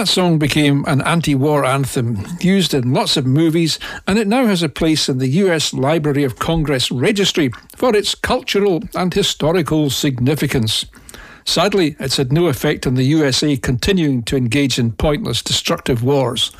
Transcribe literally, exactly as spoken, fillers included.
That song became an anti-war anthem, used in lots of movies, and it now has a place in the U S Library of Congress registry for its cultural and historical significance. Sadly, it's had no effect on the U S A continuing to engage in pointless, destructive wars.